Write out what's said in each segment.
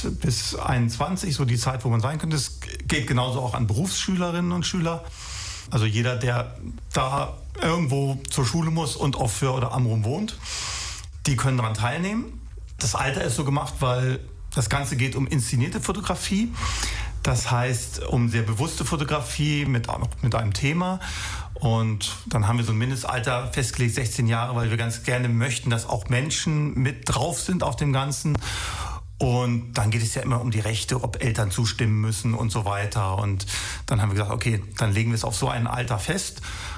bis 21, so die Zeit, wo man sein könnte. Es geht genauso auch an Berufsschülerinnen und Schüler. Also jeder, der da irgendwo zur Schule muss und auf Föhr oder Amrum wohnt, die können daran teilnehmen. Das Alter ist so gemacht, weil das Ganze geht um inszenierte Fotografie. Das heißt, um sehr bewusste Fotografie mit einem Thema. Und dann haben wir so ein Mindestalter festgelegt, 16 Jahre, weil wir ganz gerne möchten, dass auch Menschen mit drauf sind auf dem Ganzen. Und dann geht es ja immer um die Rechte, ob Eltern zustimmen müssen und so weiter. Und dann haben wir gesagt, okay, dann legen wir es auf so ein Alter fest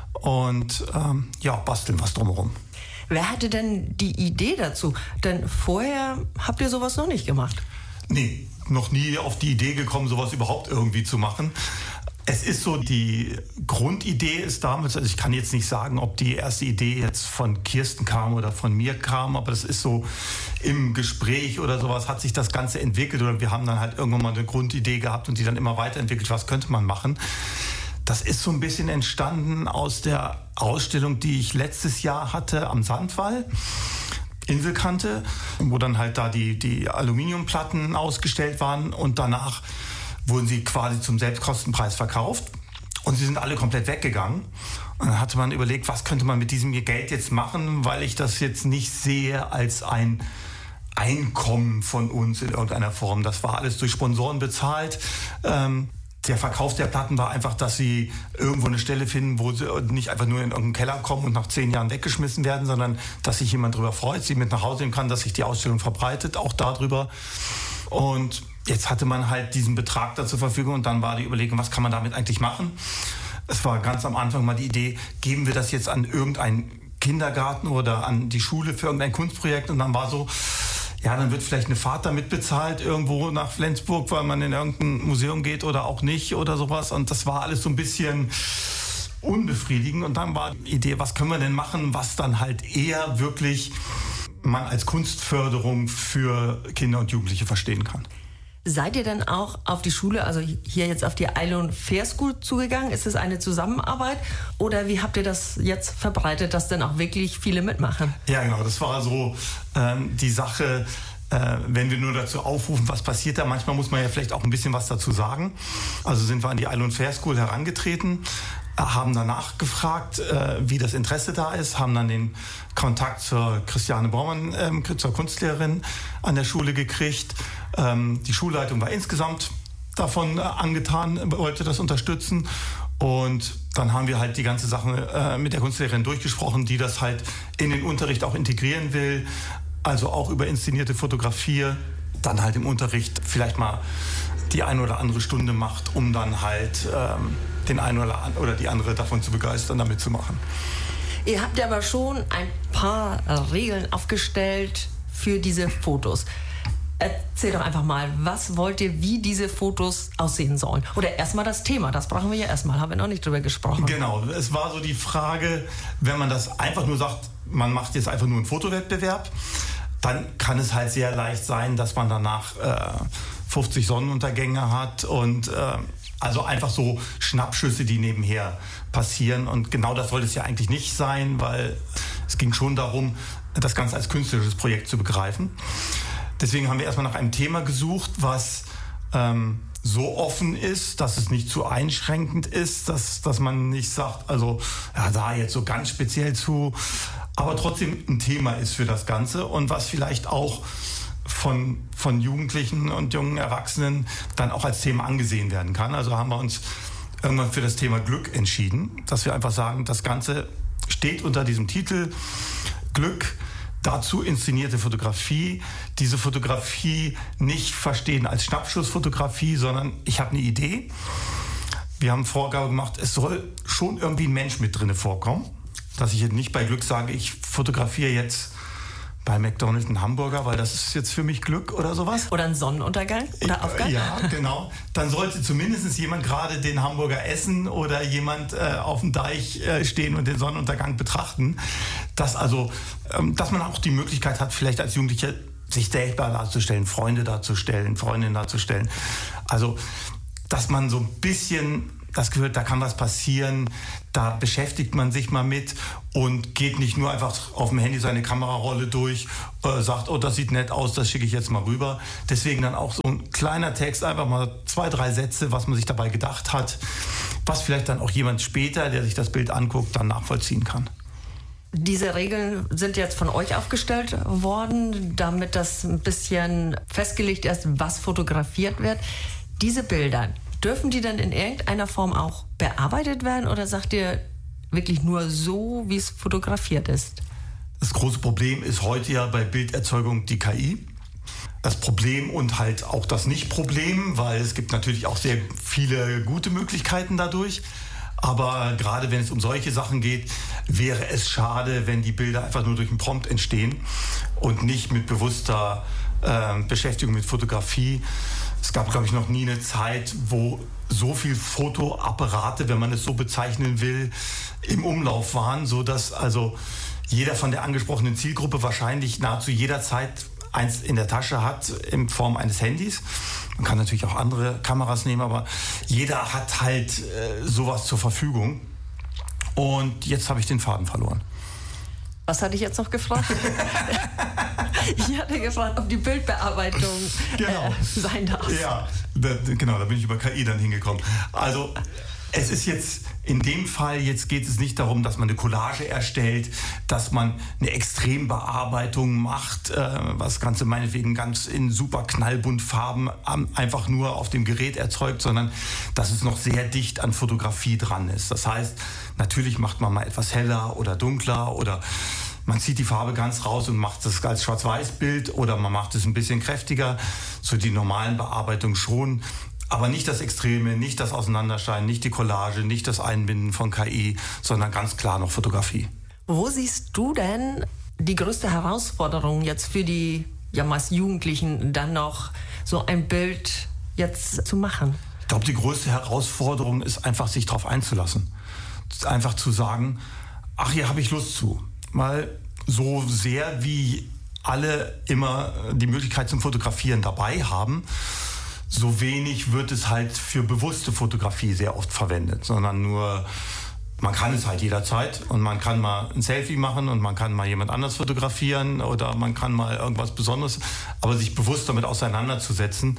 und basteln was drumherum. Wer hatte denn die Idee dazu? Denn vorher habt ihr sowas noch nicht gemacht. Nee, noch nie auf die Idee gekommen, sowas überhaupt irgendwie zu machen. Es ist so, die Grundidee ist damals, also ich kann jetzt nicht sagen, ob die erste Idee jetzt von Kirsten kam oder von mir kam, aber das ist so im Gespräch oder sowas hat sich das Ganze entwickelt oder wir haben dann halt irgendwann mal eine Grundidee gehabt und die dann immer weiterentwickelt, was könnte man machen. Das ist so ein bisschen entstanden aus der Ausstellung, die ich letztes Jahr hatte am Sandwall. Inselkante, wo dann halt da die Aluminiumplatten ausgestellt waren und danach wurden sie quasi zum Selbstkostenpreis verkauft und sie sind alle komplett weggegangen. Und dann hatte man überlegt, was könnte man mit diesem Geld jetzt machen, weil ich das jetzt nicht sehe als ein Einkommen von uns in irgendeiner Form. Das war alles durch Sponsoren bezahlt. Der Verkauf der Platten war einfach, dass sie irgendwo eine Stelle finden, wo sie nicht einfach nur in irgendeinen Keller kommen und nach 10 Jahren weggeschmissen werden, sondern dass sich jemand darüber freut, sie mit nach Hause nehmen kann, dass sich die Ausstellung verbreitet, auch darüber. Und jetzt hatte man halt diesen Betrag da zur Verfügung und dann war die Überlegung, was kann man damit eigentlich machen? Es war ganz am Anfang mal die Idee, geben wir das jetzt an irgendeinen Kindergarten oder an die Schule für irgendein Kunstprojekt und dann war so, ja, dann wird vielleicht eine Fahrt damit bezahlt irgendwo nach Flensburg, weil man in irgendein Museum geht oder auch nicht oder sowas. Und das war alles so ein bisschen unbefriedigend. Und dann war die Idee, was können wir denn machen, was dann halt eher wirklich man als Kunstförderung für Kinder und Jugendliche verstehen kann. Seid ihr denn auch auf die Schule, also hier jetzt auf die Island Fair School zugegangen? Ist es eine Zusammenarbeit oder wie habt ihr das jetzt verbreitet, dass dann auch wirklich viele mitmachen? Ja, genau, das war so die Sache, wenn wir nur dazu aufrufen, was passiert da. Manchmal muss man ja vielleicht auch ein bisschen was dazu sagen. Also sind wir an die Island Fair School herangetreten, haben danach gefragt, wie das Interesse da ist, haben dann den Kontakt zur Christiane Baumann, zur Kunstlehrerin an der Schule gekriegt. Die Schulleitung war insgesamt davon angetan, wollte das unterstützen. Und dann haben wir halt die ganze Sache mit der Kunstlehrerin durchgesprochen, die das halt in den Unterricht auch integrieren will. Also auch über inszenierte Fotografie, dann halt im Unterricht vielleicht mal die eine oder andere Stunde macht, um dann halt den einen oder die andere davon zu begeistern, damit zu machen. Ihr habt ja aber schon ein paar Regeln aufgestellt für diese Fotos. Erzähl doch einfach mal, was wollt ihr, wie diese Fotos aussehen sollen? Oder erstmal das Thema, das brauchen wir ja erstmal, haben wir noch nicht drüber gesprochen. Genau, es war so die Frage, wenn man das einfach nur sagt, man macht jetzt einfach nur einen Fotowettbewerb, dann kann es halt sehr leicht sein, dass man danach 50 Sonnenuntergänge hat und also einfach so Schnappschüsse, die nebenher passieren. Und genau das sollte es ja eigentlich nicht sein, weil es ging schon darum, das Ganze als künstlerisches Projekt zu begreifen. Deswegen haben wir erstmal nach einem Thema gesucht, was so offen ist, dass es nicht zu einschränkend ist, dass man nicht sagt, also ja, da jetzt so ganz speziell zu, aber trotzdem ein Thema ist für das Ganze und was vielleicht auch von Jugendlichen und jungen Erwachsenen dann auch als Thema angesehen werden kann. Also haben wir uns irgendwann für das Thema Glück entschieden, dass wir einfach sagen, das Ganze steht unter diesem Titel Glück, dazu inszenierte Fotografie. Diese Fotografie nicht verstehen als Schnappschussfotografie, sondern ich habe eine Idee. Wir haben Vorgabe gemacht, es soll schon irgendwie ein Mensch mit drin vorkommen. Dass ich jetzt nicht bei Glück sage, ich fotografiere jetzt bei McDonald's einen Hamburger, weil das ist jetzt für mich Glück oder sowas. Oder ein Sonnenuntergang oder Aufgang. Ja, genau. Dann sollte zumindest jemand gerade den Hamburger essen oder jemand auf dem Deich stehen und den Sonnenuntergang betrachten. Dass man auch die Möglichkeit hat, vielleicht als Jugendlicher sich selber darzustellen, Freunde darzustellen, Freundinnen darzustellen. Also, dass man so ein bisschen das gehört, da kann was passieren, da beschäftigt man sich mal mit und geht nicht nur einfach auf dem Handy seine Kamerarolle durch, sagt, oh, das sieht nett aus, das schicke ich jetzt mal rüber. Deswegen dann auch so ein kleiner Text, einfach mal 2, 3 Sätze, was man sich dabei gedacht hat, was vielleicht dann auch jemand später, der sich das Bild anguckt, dann nachvollziehen kann. Diese Regeln sind jetzt von euch aufgestellt worden, damit das ein bisschen festgelegt ist, was fotografiert wird. Diese Bilder, dürfen die dann in irgendeiner Form auch bearbeitet werden oder sagt ihr wirklich nur so, wie es fotografiert ist? Das große Problem ist heute ja bei Bilderzeugung die KI. Das Problem und halt auch das Nicht-Problem, weil es gibt natürlich auch sehr viele gute Möglichkeiten dadurch. Aber gerade wenn es um solche Sachen geht, wäre es schade, wenn die Bilder einfach nur durch einen Prompt entstehen und nicht mit bewusster Beschäftigung mit Fotografie. Es gab, glaube ich, noch nie eine Zeit, wo so viel Fotoapparate, wenn man es so bezeichnen will, im Umlauf waren, sodass also jeder von der angesprochenen Zielgruppe wahrscheinlich nahezu jederzeit eins in der Tasche hat in Form eines Handys. Man kann natürlich auch andere Kameras nehmen, aber jeder hat halt sowas zur Verfügung. Und jetzt habe ich den Faden verloren. Was hatte ich jetzt noch gefragt? Ich hatte gefragt, ob die Bildbearbeitung sein darf. Ja, genau, da bin ich über KI dann hingekommen. Also es ist jetzt in dem Fall, jetzt geht es nicht darum, dass man eine Collage erstellt, dass man eine Extrembearbeitung macht, was Ganze meinetwegen ganz in super Knallbuntfarben einfach nur auf dem Gerät erzeugt, sondern dass es noch sehr dicht an Fotografie dran ist. Das heißt, natürlich macht man mal etwas heller oder dunkler oder man zieht die Farbe ganz raus und macht das als Schwarz-Weiß-Bild oder man macht es ein bisschen kräftiger, so die normalen Bearbeitungen schon. Aber nicht das Extreme, nicht das Auseinanderscheiden, nicht die Collage, nicht das Einbinden von KI, sondern ganz klar noch Fotografie. Wo siehst du denn die größte Herausforderung jetzt für die ja meist Jugendlichen, dann noch so ein Bild jetzt zu machen? Ich glaube, die größte Herausforderung ist einfach, sich darauf einzulassen. Einfach zu sagen, ach, hier habe ich Lust zu. Mal so sehr wie alle immer die Möglichkeit zum Fotografieren dabei haben, so wenig wird es halt für bewusste Fotografie sehr oft verwendet, sondern nur, man kann es halt jederzeit und man kann mal ein Selfie machen und man kann mal jemand anders fotografieren oder man kann mal irgendwas Besonderes, aber sich bewusst damit auseinanderzusetzen,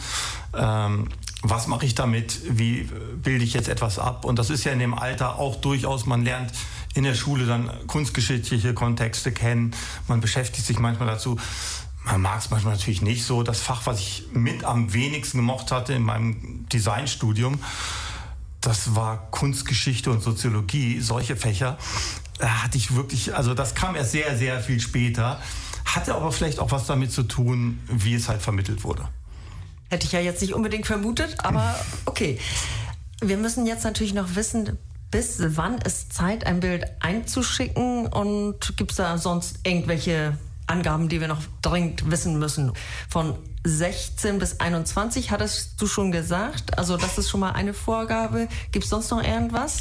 was mache ich damit, wie bilde ich jetzt etwas ab, und das ist ja in dem Alter auch durchaus, man lernt in der Schule dann kunstgeschichtliche Kontexte kennen, man beschäftigt sich manchmal dazu. Man mag es manchmal natürlich nicht so. Das Fach, was ich mit am wenigsten gemocht hatte in meinem Designstudium, das war Kunstgeschichte und Soziologie, solche Fächer. Da hatte ich wirklich, also das kam erst sehr, sehr viel später, hatte aber vielleicht auch was damit zu tun, wie es halt vermittelt wurde. Hätte ich ja jetzt nicht unbedingt vermutet, aber okay. Wir müssen jetzt natürlich noch wissen, bis wann ist Zeit, ein Bild einzuschicken, und gibt es da sonst irgendwelche Angaben, die wir noch dringend wissen müssen? Von 16 bis 21 hattest du schon gesagt. Also das ist schon mal eine Vorgabe. Gibt es sonst noch irgendwas?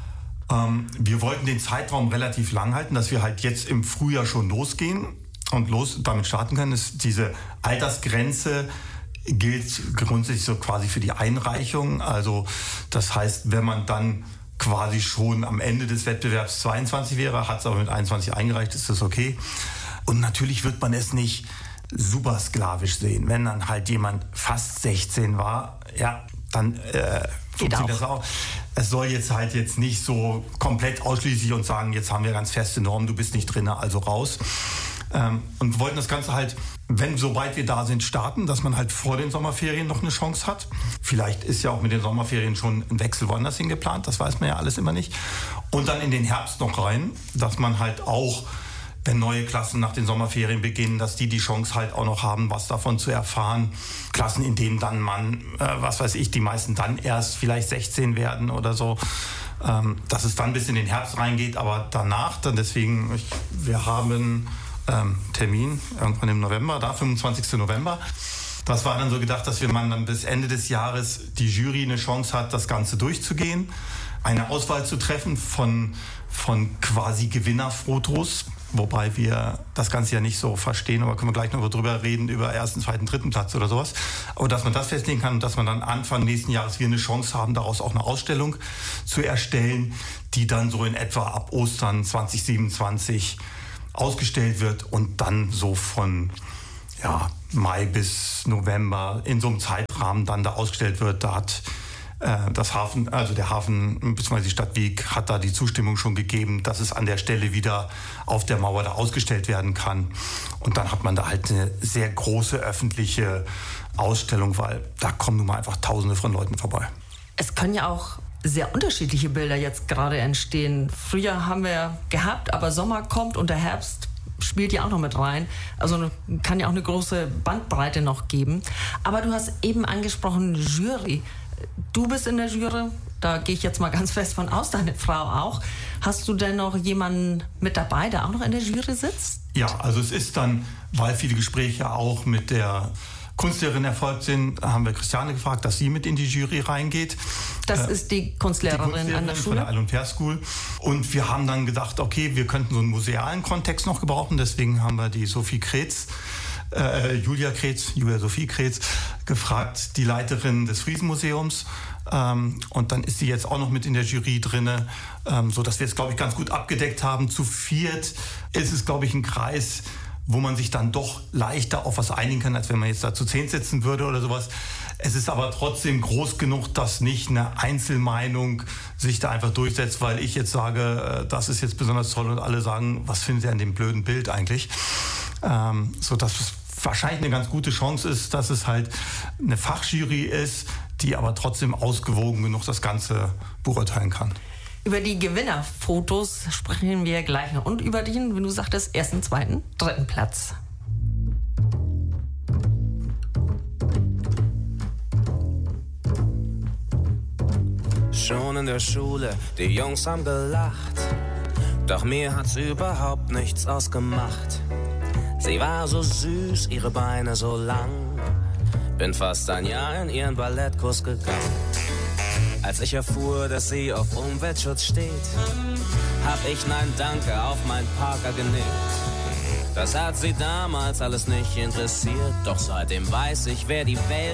Wir wollten den Zeitraum relativ lang halten, dass wir halt jetzt im Frühjahr schon losgehen und damit starten können. Diese Altersgrenze gilt grundsätzlich so quasi für die Einreichung. Also das heißt, wenn man dann quasi schon am Ende des Wettbewerbs 22 wäre, hat es aber mit 21 eingereicht, ist das okay. Und natürlich wird man es nicht super sklavisch sehen. Wenn dann halt jemand fast 16 war, ja, dann funktioniert das auch. Es soll jetzt nicht so komplett ausschließlich und sagen, jetzt haben wir ganz feste Normen, du bist nicht drin, also raus. Und wir wollten das Ganze halt, wenn sobald wir da sind, starten, dass man halt vor den Sommerferien noch eine Chance hat. Vielleicht ist ja auch mit den Sommerferien schon ein Wechsel woanders hin geplant, das weiß man ja alles immer nicht. Und dann in den Herbst noch rein, dass man halt auch, wenn neue Klassen nach den Sommerferien beginnen, dass die Chance halt auch noch haben, was davon zu erfahren. Klassen, in denen dann man, die meisten dann erst vielleicht 16 werden oder so, dass es dann bis in den Herbst reingeht, aber danach dann deswegen, wir haben Termin irgendwann im November, 25. November. Das war dann so gedacht, dass man dann bis Ende des Jahres die Jury eine Chance hat, das Ganze durchzugehen, eine Auswahl zu treffen von quasi Gewinnerfotos, wobei wir das Ganze ja nicht so verstehen, aber können wir gleich noch drüber reden, über 1., 2., 3. Platz oder sowas. Aber dass man das festlegen kann und dass man dann Anfang nächsten Jahres wir eine Chance haben, daraus auch eine Ausstellung zu erstellen, die dann so in etwa ab Ostern 2027 ausgestellt wird und dann so von Mai bis November in so einem Zeitrahmen dann da ausgestellt wird. Da hat der Hafen bzw. die Stadt Wiek hat da die Zustimmung schon gegeben, dass es an der Stelle wieder auf der Mauer da ausgestellt werden kann. Und dann hat man da halt eine sehr große öffentliche Ausstellung, weil da kommen nun mal einfach Tausende von Leuten vorbei. Es können ja auch sehr unterschiedliche Bilder jetzt gerade entstehen. Frühjahr haben wir gehabt, aber Sommer kommt und der Herbst spielt ja auch noch mit rein. Also kann ja auch eine große Bandbreite noch geben. Aber du hast eben angesprochen Jury. Du bist in der Jury, da gehe ich jetzt mal ganz fest von aus, deine Frau auch. Hast du denn noch jemanden mit dabei, der auch noch in der Jury sitzt? Ja, also es ist dann, weil viele Gespräche auch mit der Kunstlehrerin erfolgt sind, haben wir Christiane gefragt, dass sie mit in die Jury reingeht. Das ist die Kunstlehrerin an der Schule? Von der Al- und Fair School. Und wir haben dann gedacht, okay, wir könnten so einen musealen Kontext noch gebrauchen. Deswegen haben wir die Julia Sophie Kretz gefragt, die Leiterin des Friesenmuseums. Und dann ist sie jetzt auch noch mit in der Jury drinne, sodass wir es, glaube ich, ganz gut abgedeckt haben. Zu viert ist es, glaube ich, ein Kreis, wo man sich dann doch leichter auf was einigen kann, als wenn man jetzt da zu 10 sitzen würde oder sowas. Es ist aber trotzdem groß genug, dass nicht eine Einzelmeinung sich da einfach durchsetzt, weil ich jetzt sage, das ist jetzt besonders toll und alle sagen, was findet ihr an dem blöden Bild eigentlich? Sodass es wahrscheinlich eine ganz gute Chance ist, dass es halt eine Fachjury ist, die aber trotzdem ausgewogen genug das Ganze beurteilen kann. Über die Gewinnerfotos sprechen wir gleich noch. Und über den, wenn du sagtest, 1., 2., 3. Platz. Schon in der Schule, die Jungs haben gelacht. Doch mir hat's überhaupt nichts ausgemacht. Sie war so süß, ihre Beine so lang. Bin fast ein Jahr in ihren Ballettkurs gegangen. Als ich erfuhr, dass sie auf Umweltschutz steht, hab ich Nein Danke auf mein Parker genäht. Das hat sie damals alles nicht interessiert. Doch seitdem weiß ich, wer die Welt